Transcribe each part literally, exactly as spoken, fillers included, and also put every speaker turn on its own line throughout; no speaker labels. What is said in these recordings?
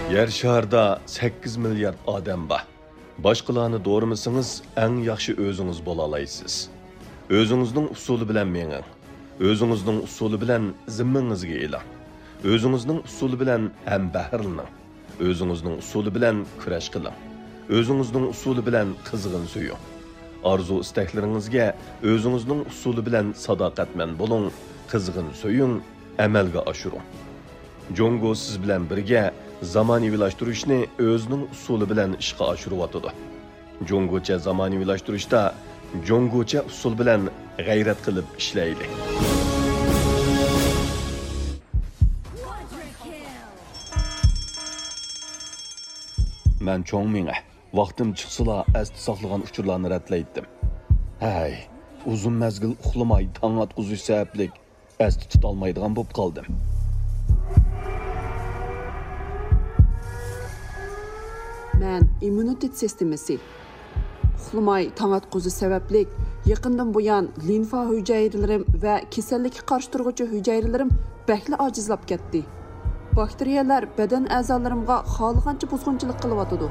Yer şarda sakkiz milyard odam bor. Boshqalarni do'rimisingiz, eng yaxshi o'zingiz bo'la olasiz. O'zingizning usuli bilan menging. O'zingizning usuli bilan zimmangizga eling. O'zingizning usuli bilan ham bahrlaning. O'zingizning usuli bilan kurash qiling. O'zingizning usuli bilan qizg'in suying. Arzu istaklaringizga o'zingizning usuli bilan sadoqatman bo'ling, qizg'in suying, amalga oshiring. Jongo siz bilan birga zamonaviylashtırishni o'zining usuli bilan ishga oshiryotdi. Jongocha zamonaviylashtirishda jongocha usul bilan g'ayrat qilib ishlaylik. Men cho'ng menga vaqtim chiqsala asti saqlagan uchurlarni ratlaydim. Hay, uzun mezgil uxlamay tong atquzish sabablik asti tutolmaydigan bo'lib qoldim.
Men immunitet sistemasi uxlamay tong atquzish sabablik yaqindan buyon limfa hujayralarim va kasallikka qarshi turuvchi hujayralarim bakli ojizlab ketdi. Bakteriyalar badan a'zolarimga xohlagancha buzg'unchilik qilyotdi.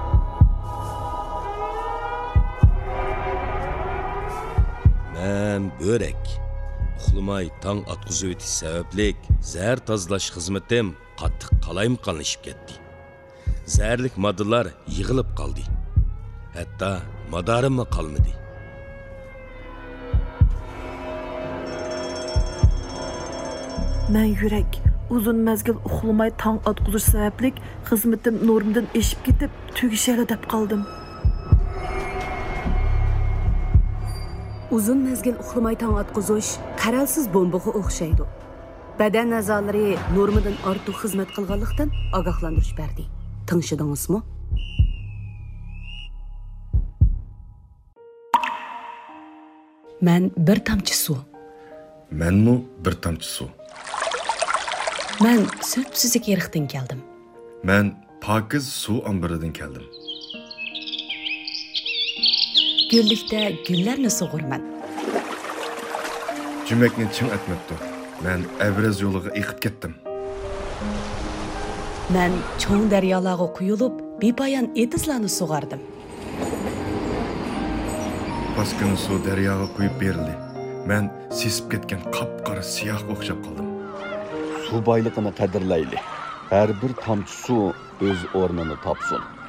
Men börek. Uxlamay tong atquzish o'tish sabablik zahar tozalash xizmatim qattiq qalayimqanlashib ketdi. Zərlik moddalar yığılıb qaldı. Hətta madarim qalmadı.
Mən yürək uzun məzgil uxlamay tong atquzish sabablik xizmatim normdan eşib ketib tugishali deb qaldım.
Uzun mezgil uxlamay tong atquzish qaralsiz bombaga o'xshaydi. Badan a'zolari normadan ortiq xizmat qilganlikdan ogohlantirish berdi. Tanışdыңızmı? Ben bir tamçı su.
Ben mu bir tamçı su.
Ben söpsüzlük yerikten geldim.
Ben pakiz su ambırıdan geldim.
Güllikte güllerini soğurman.
Cümlekni çın etmekti. Ben evrez yoluga yıkıp gittim.
Ben çoğun deryalığa kuyulup bepayan etizlarını soğardım.
Baskını su deryaga kuyup berildi. Ben sesip ketken kapkara siyah okşap kaldım.
Su boyligini qadrlaylik. Har bir tomchi suv o'z o'rnini topsin.